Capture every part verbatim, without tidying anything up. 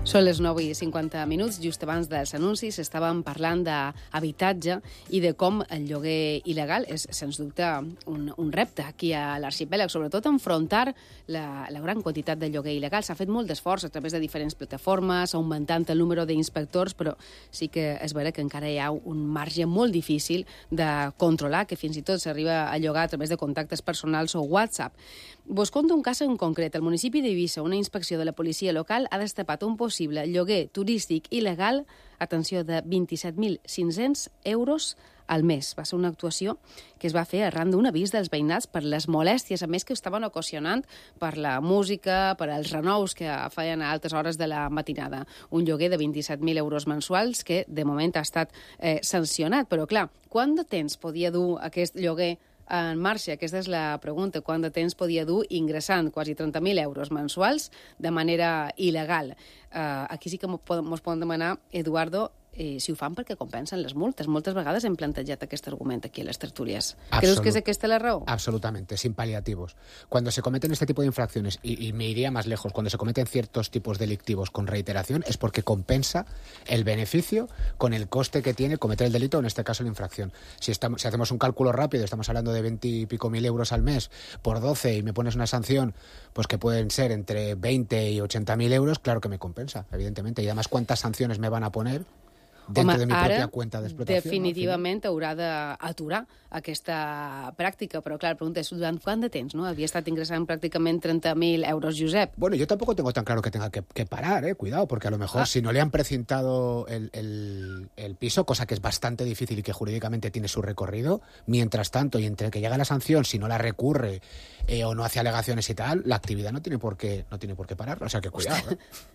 Són les nou i cinquanta minuts. Just abans dels anuncis estàvem parlant d'habitatge i de com el lloguer il·legal és, sens dubte, un, un repte aquí a l'arxipèlag, sobretot enfrontar la, la gran quantitat de lloguer il·legal. S'ha fet molt d'esforç a través de diferents plataformes, augmentant el número d'inspectors, però sí que és vera que encara hi ha un marge molt difícil de controlar, que fins i tot s'arriba a llogar a través de contactes personals o WhatsApp. Vos conto un cas en concret. Al municipi d'Eivissa, una inspecció de la policia local ha destapat un possible lloguer turístic il·legal, atenció, de vint-i-set mil cinc-cents euros al mes. Va ser una actuació que es va fer arran d'un avís dels veïnats per les molèsties, a més, que estaven ocasionant per la música, per als renous que feien a altes hores de la matinada. Un lloguer de vint-i-set mil euros mensuals que, de moment, ha estat eh, sancionat. Però, clar, quant de temps podia dur aquest lloguer en marxa? Aquesta és la pregunta. Quant de temps podia dur ingressant quasi trenta mil euros mensuals de manera il·legal? Uh, aquí sí que ens poden demanar, Eduardo, eh, si ho fan perquè compensen les multes. Moltes vegades hem plantejat aquest argument aquí a les tertúlies. Absolut. ¿Creus que es aquesta la raó? Absolutamente, sin paliativos. Cuando se cometen este tipo de infracciones, y, y me iría más lejos, cuando se cometen ciertos tipos delictivos con reiteración, es porque compensa el beneficio con el coste que tiene cometer el delito, en este caso la infracción. Si, estamos, si hacemos un cálculo rápido, estamos hablando de veinte y pico mil euros al mes por doce y me pones una sanción pues que pueden ser entre veinte y ochenta mil euros, claro que me compensa, evidentemente. Y además, ¿cuántas sanciones me van a poner dentro Home, de mi ara, pròpia cuenta d'explotació? Definitivament no? haurà d'aturar aquesta pràctica, però clar, la pregunta és durant quant de temps, no? Havia estat ingressant pràcticament trenta mil euros, Josep. Bueno, yo tampoco tengo tan claro que tenga que, que parar, eh, cuidado, porque a lo mejor ah. si no le han precintado el, el, el piso, cosa que es bastante difícil y que jurídicamente tiene su recorrido, mientras tanto, y entre que llega la sanción, si no la recurre eh, o no hace alegaciones y tal, la actividad no tiene por qué, no tiene por qué parar, o sea que cuidado, eh.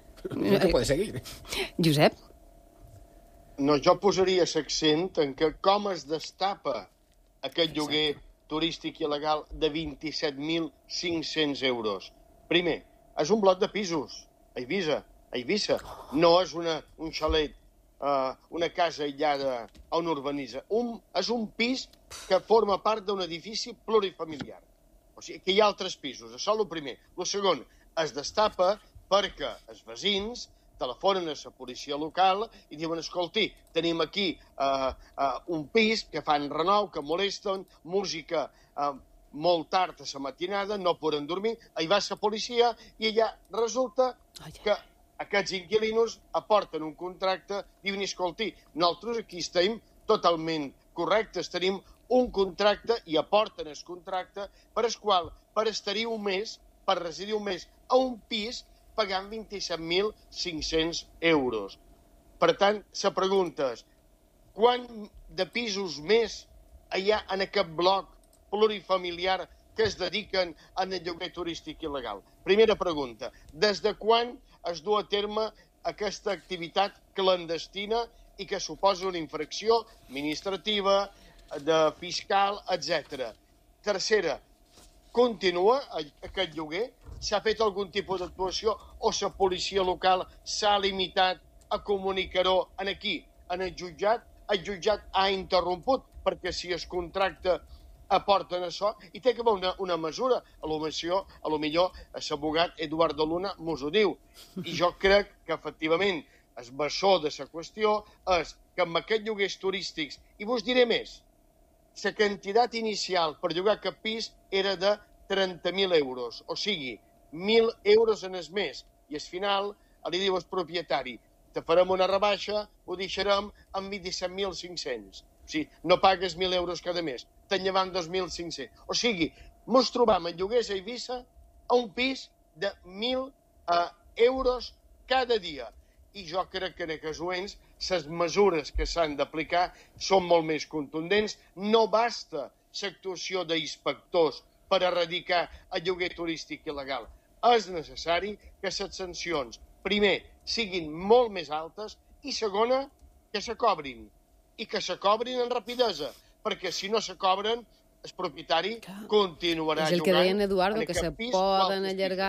No te puede seguir. Josep? No, jo posaria l'accent en que com es destapa aquest lloguer turístic il·legal de vint-i-set mil cinc-cents euros. Primer, és un bloc de pisos a Eivissa. A Eivissa. No és una, un xalet, uh, una casa aïllada a un urbanitza. Un, és un pis que forma part d'un edifici plurifamiliar. O sigui, que hi ha altres pisos. Això és el primer. El segon, es destapa perquè els veïns telefonen a la policia local i diuen, escolti, tenim aquí uh, uh, un pis que fan renou, que molesten, música uh, molt tard a la matinada, no poden dormir, hi va la policia i allà resulta que aquests inquilinos aporten un contracte, diuen, escolti, nosaltres aquí estem totalment correctes, tenim un contracte i aporten el contracte per el qual, per estar-hi un mes, per residir un mes a un pis, pagant vint-i-set mil cinc-cents euros. Per tant, la pregunta és, quant de pisos més hi ha en aquest bloc plurifamiliar que es dediquen al lloguer turístic il·legal? Primera pregunta. Des de quan es du a terme aquesta activitat clandestina i que suposa una infracció administrativa, de fiscal, etcètera? Tercera, continua aquest lloguer? S'ha fet algun tipus d'actuació o la policia local s'ha limitat a comunicar-ho en aquí, en el jutjat? El jutjat ha interromput perquè si es contracta aporten això i té que haver una, una mesura. A lo millor, a lo millor l'abogat Eduardo Luna mos ho diu. I jo crec que, efectivament, el bessó de la qüestió és que amb aquests lloguers turístics, i vos diré més, la quantitat inicial per llogar aquest pis era de trenta mil euros, o sigui, mil euros en el mes, i al final li diu al propietari, te farem una rebaixa, ho deixarem amb vint-i-set mil cinc-cents. O sigui, no pagues mil euros cada mes, te'n llevant dos mil cinc-cents. O sigui, mos trobam en lloguers a Eivissa a un pis de mil uh, euros cada dia. I jo crec que en aquests moments les mesures que s'han d'aplicar són molt més contundents. No basta l'actuació d'inspectors per erradicar el lloguer turístic il·legal. És necessari que les sancions, primer, siguin molt més altes i, segona, que se cobrin. I que se cobrin en rapidesa, perquè si no se cobren, el propietari continuarà jugant. És el que deien, Eduardo, que se poden allargar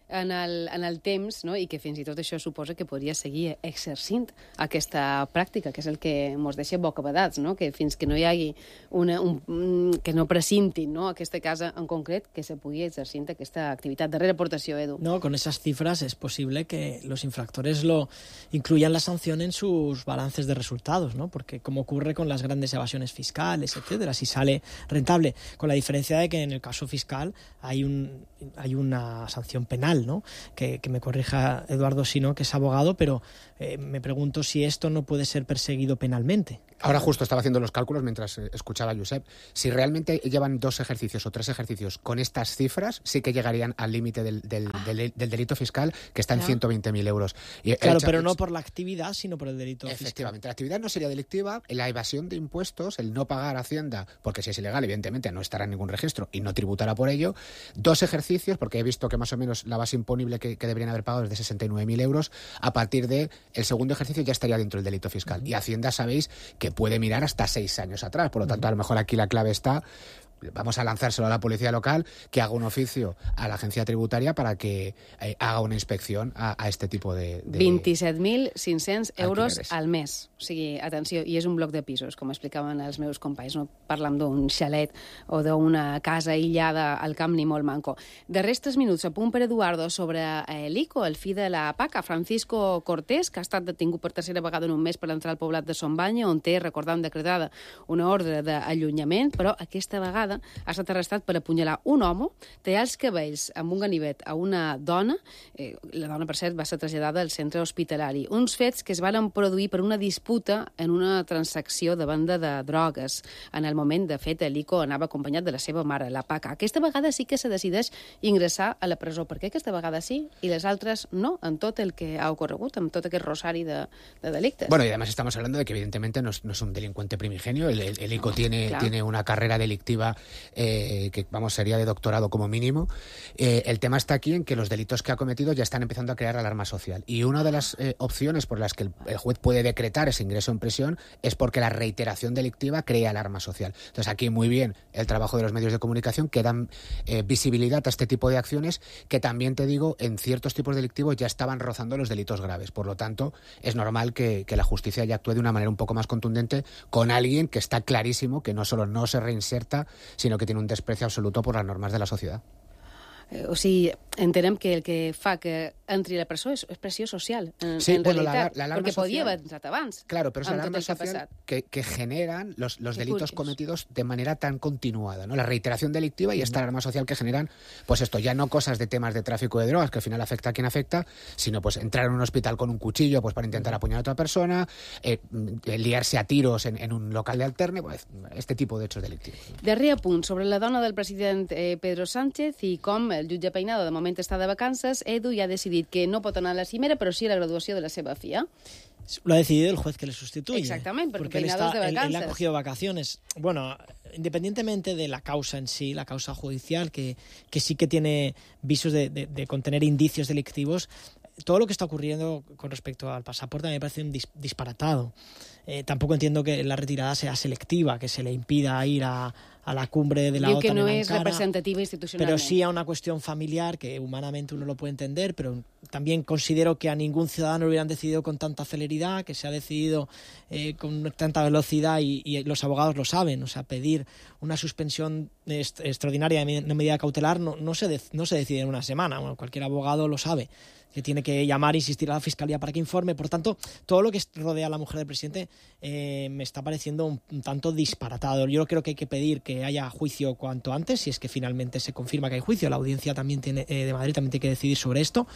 en el, en el temps, no? I que fins i tot això suposa que podria seguir exercint aquesta pràctica, que és el que ens deixa bocabadats, no? Que fins que no hi hagi una, un, que no precintin, no? Aquesta casa en concret, que se pugui exercint aquesta activitat. Darrera aportació, Edu. No, con esas cifras es posible que los infractores lo incluyan la sanción en sus balances de resultados, ¿no? Porque como ocurre con las grandes evasiones fiscales, etcétera, si sale rentable, con la diferencia de que en el caso fiscal hay un hay una sanción penal, ¿no? Que, que me corrija Eduardo si no, que es abogado, pero eh, me pregunto si esto no puede ser perseguido penalmente. Ahora justo estaba haciendo los cálculos mientras escuchaba a Josep. Si realmente llevan dos ejercicios o tres ejercicios con estas cifras, sí que llegarían al límite del, del, del, del delito fiscal, que está en claro. ciento veinte mil euros. Y claro, pero no por la actividad, sino por el delito fiscal. Efectivamente, fiscal. La actividad no sería delictiva, la evasión de impuestos, el no pagar Hacienda, porque si es ilegal, evidentemente no estará en ningún registro y no tributará por ello. Dos ejercicios, porque he visto que más o menos la base imponible que, que deberían haber pagado es de sesenta y nueve mil euros. A partir del segundo ejercicio ya estaría dentro del delito fiscal. Uh-huh. Y Hacienda sabéis que puede mirar hasta seis años atrás. Por lo tanto, a lo mejor aquí la clave está, vamos a lanzárselo a la policía local, que haga un oficio a la agencia tributaria para que eh, haga una inspecció a, a este tipo de... de vint-i-set mil cinc-cents euros alquileres al mes. O sigui, atenció, i és un bloc de pisos, com explicaven els meus companys. No parlam d'un xalet o d'una casa aïllada al camp ni molt manco. Darrers tres minuts, a punt per Eduardo sobre eh, l'Ico, el fill de la PACA, Francisco Cortés, que ha estat detingut per tercera vegada en un mes per entrar al poblat de Son Banya, on té, recordam, decretada una ordre d'allunyament, però aquesta vegada ha estat arrestat per apunyalar un home, tallar els cabells amb un ganivet a una dona. Eh, la dona, per cert, va ser traslladada al centre hospitalari. Uns fets que es van produir per una disputa en una transacció de venda de drogues. En el moment, de fet, l'Ico anava acompanyat de la seva mare, la PACA. Aquesta vegada sí que se decideix ingressar a la presó. Per què aquesta vegada sí i les altres no, en tot el que ha ocorregut, amb tot aquest rosari de, de delictes? Bueno, y además estamos hablando de que evidentemente no es, no es un delincuente primigenio. El, el, el ICO tiene, tiene una carrera delictiva Eh, que vamos sería de doctorado como mínimo. Eh, el tema está aquí en que los delitos que ha cometido ya están empezando a crear alarma social, y una de las eh, opciones por las que el, el juez puede decretar ese ingreso en prisión es porque la reiteración delictiva crea alarma social. Entonces aquí muy bien el trabajo de los medios de comunicación que dan eh, visibilidad a este tipo de acciones, que también te digo en ciertos tipos delictivos ya estaban rozando los delitos graves. Por lo tanto es normal que, que la justicia ya actúe de una manera un poco más contundente con alguien que está clarísimo que no solo no se reinserta, sino que tiene un desprecio absoluto por las normas de la sociedad. Eh, o sigui, entenem que el que fa que entri a la presó és, és pressió social, en, sí, en bueno, realitat, la, la alarma perquè social, podia haver entrat abans. Claro, pero es la alarma social que, que generan los, los delitos curioso. cometidos de manera tan continuada, ¿no? La reiteración delictiva y esta alarma social que generan, pues esto, ya no cosas de temas de tráfico de drogas, que al final afecta a quien afecta, sino pues entrar en un hospital con un cuchillo pues para intentar apuñalar a otra persona, eh, liarse a tiros en, en un local de alterne, pues este tipo de hechos delictivos. ¿No? Darrer apunt sobre la dona del president eh, Pedro Sánchez i com el jutge Peinado de moment està de vacances. Edu ja ha decidit que no pot anar a la cimera, però sí a la graduació de la seva filla. Lo ha decidido el juez que le sustituye. Exactamente, porque, porque él, está, está, de él, él ha cogido vacaciones. Bueno, independientemente de la causa en sí, la causa judicial, que, que sí que tiene visos de, de, de contener indicios delictivos, todo lo que está ocurriendo con respecto al pasaporte me parece un dis, disparatado. Eh, tampoco entiendo que la retirada sea selectiva, que se le impida ir a, a la cumbre de la Diu OTAN que no en es Ankara, representativa institucionalmente. pero sí a una cuestión familiar que humanamente uno lo puede entender, pero también considero que a ningún ciudadano lo hubieran decidido con tanta celeridad, que se ha decidido eh, con tanta velocidad y, y los abogados lo saben. O sea, pedir una suspensión est extraordinaria de una medida cautelar no, no, se de no se decide en una semana. Bueno, cualquier abogado lo sabe, que tiene que llamar e insistir a la Fiscalía para que informe. Por tanto, todo lo que rodea a la mujer del presidente eh, me está pareciendo un, un tanto disparatado. Yo creo que hay que pedir que haya juicio cuanto antes, si es que finalmente se confirma que hay juicio. La audiencia también tiene, eh, de Madrid también tiene que decidir sobre esto.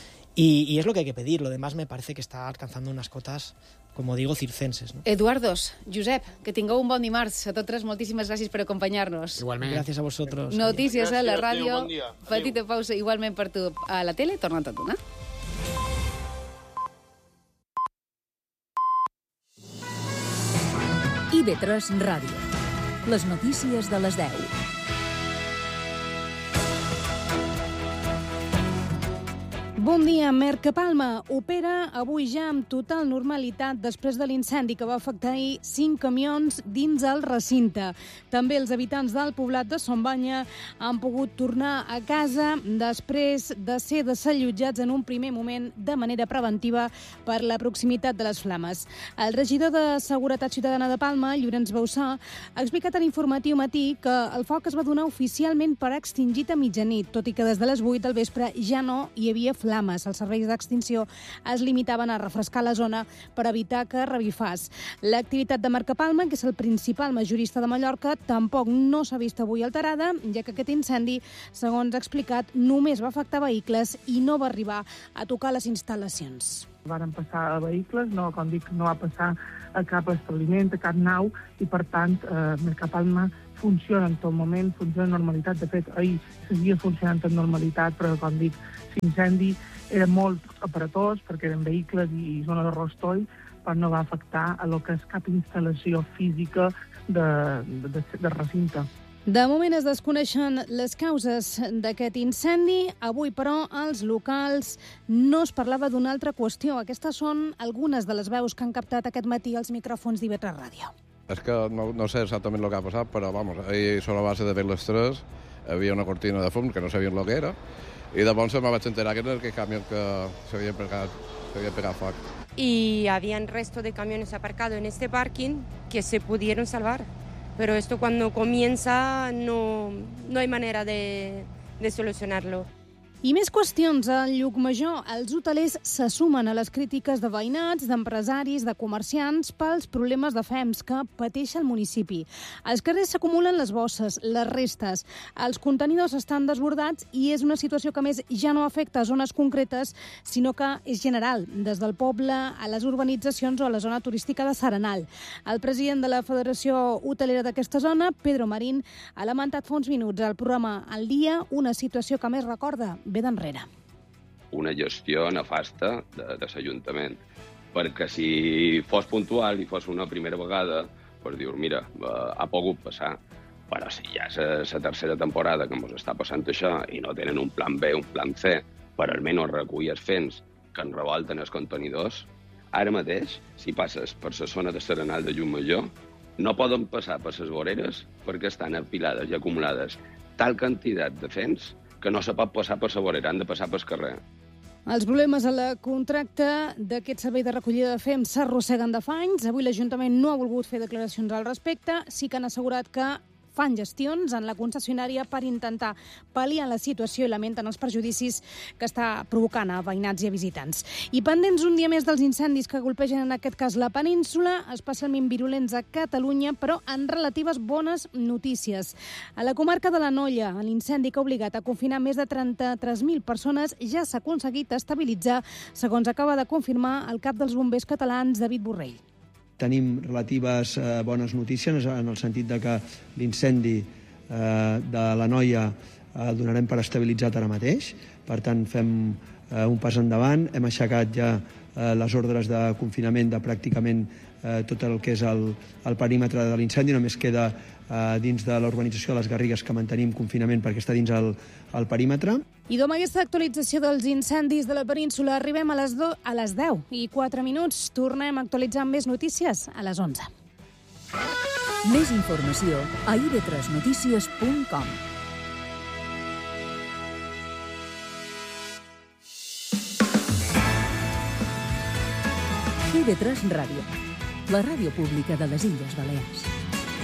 Y, y es lo que hay que pedir. Lo demás me parece que está alcanzando unas cotas, como digo, circenses, ¿no? Eduardos, Josep, que tingueu un bon dimarts. A tots tres, moltíssimes gràcies per acompanyar-nos. Igualment. Gracias a vosotros. Notícies a la Gràcies, ràdio. bon dia. Petita pausa igualment per tu a la tele. Torna't a donar. I V tres Ràdio. Les notícies de les deu. Bon dia. Mercapalma opera avui ja amb total normalitat després de l'incendi que va afectar ahir cinc camions dins el recinte. També els habitants del poblat de Son Banya han pogut tornar a casa després de ser desallotjats en un primer moment de manera preventiva per la proximitat de les flames. El regidor de Seguretat Ciutadana de Palma, Llorenç Bauçà, ha explicat a l'Informatiu Matí que el foc es va donar oficialment per extingit a mitjanit, tot i que des de les vuit del vespre ja no hi havia flames. Els serveis d'extinció es limitaven a refrescar la zona per evitar que revifàs. L'activitat de Mercapalma, que és el principal majorista de Mallorca, tampoc no s'ha vist avui alterada, ja que aquest incendi, segons ha explicat, només va afectar vehicles i no va arribar a tocar les instal·lacions. Varen passar a vehicles, no, com dic, no va passar a cap establiment, a cap nau, i per tant, eh, Mercapalma funciona en tot moment, funciona en normalitat. De fet, ahir seguia funcionant en normalitat, però, com dic, l'incendi era molt aparatós, perquè eren vehicles i zona de rostoll, però no va afectar a lo que és cap instal·lació física de, de, de recinte. De moment es desconeixen les causes d'aquest incendi. Avui, però, als locals no es parlava d'una altra qüestió. Aquestes són algunes de les veus que han captat aquest matí els micròfons d'I V tres Ràdio. És que no, no sé exactament el que ha passat, però vamos, ahir sobre la base de les tres havia una cortina de fum que no sabien el que era, i llavors me vaig enterar que era el camió que s'havia pegat, s'havia pegat foc. Y habían resto de camiones aparcados en este parking que se pudieron salvar. Pero esto cuando comienza no, no hay manera de, de solucionarlo. I més qüestions. Al Llucmajor, els hotelers se sumen a les crítiques de veïnats, d'empresaris, de comerciants pels problemes de fems que pateix el municipi. Als carrers s'acumulen les bosses, les restes, els contenidors estan desbordats i és una situació que, més, ja no afecta a zones concretes, sinó que és general, des del poble a les urbanitzacions o a la zona turística de Serenal. El president de la Federació Hotelera d'aquesta zona, Pedro Marín, ha lamentat fa uns minuts al programa Al Dia una situació que més recorda ve d'enrere. Una gestió nefasta de, de l'Ajuntament, perquè si fos puntual i fos una primera vegada, pues dius, mira, ha pogut passar, però si ja és la tercera temporada que ens està passant això i no tenen un plan B, un plan C, per almenys recollir els fems que ens revolten els contenidors, ara mateix, si passes per la zona de Serenal de Llucmajor, no poden passar per les voreres perquè estan apilades i acumulades tal quantitat de fems que no se pot passar per la vorera, han de passar pel carrer. Els problemes a la contracta d'aquest servei de recollida de fems s'arrosseguen de fa anys. Avui l'Ajuntament no ha volgut fer declaracions al respecte. Sí que han assegurat que fan gestions en la concessionària per intentar pal·liar la situació i lamenten els perjudicis que està provocant a veïnats i a visitants. I pendents un dia més dels incendis que golpegen en aquest cas la península, especialment virulents a Catalunya, però en relatives bones notícies. A la comarca de l'Anoia, l'incendi que ha obligat a confinar més de trenta-tres mil persones ja s'ha aconseguit estabilitzar, segons acaba de confirmar el cap dels bombers catalans, David Borrell. Tenim relatives eh, bones notícies en el sentit de que l'incendi eh, de l'Anoia el eh, donarem per estabilitzat ara mateix. Per tant, fem eh, un pas endavant. Hem aixecat ja eh, les ordres de confinament de pràcticament eh, tot el que és el, el perímetre de l'incendi. Només queda eh, dins de l'urbanització de les Garrigues que mantenim confinament perquè està dins el, el perímetre. I amb aquesta actualització dels incendis de la península arribem a les, do, a les deu i quatre minuts. Tornem a actualitzar més notícies a les onze. Més informació a i ve tres notícies punt com. i ve tres Ràdio, la ràdio pública de les Illes Balears.